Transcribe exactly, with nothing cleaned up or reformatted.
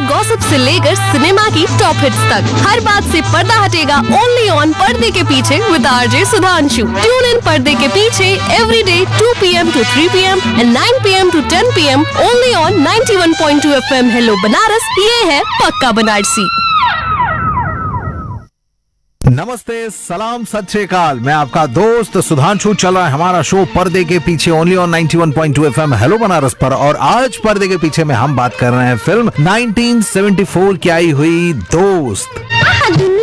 Gossip से लेकर cinema की टॉप हिट्स तक, हर बात से पर्दा हटेगा ओनली ऑन पर्दे के पीछे with RJ Sudhanshu. Tune in पर्दे के पीछे every day to P M to three P M and nine P M to ten P am only on ninety one point two F M. Hello Banaras, ये है पक्का बनारसी। नमस्ते, सलाम, सत श्री अकाल। मैं आपका दोस्त सुधांशु। चल रहा है हमारा शो पर्दे के पीछे only on ninety one point two F M hello Banaras पर। और आज पर्दे के पीछे में हम बात कर रहे हैं फिल्म नाइंटीन सेवेंटी फोर की आई हुई दोस्त।